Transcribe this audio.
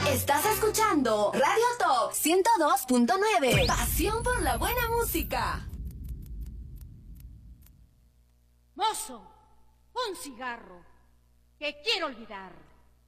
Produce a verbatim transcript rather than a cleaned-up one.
Estás escuchando Radio Top ciento dos punto nueve. Pasión por la buena música. Mozo, un cigarro, que quiero olvidar.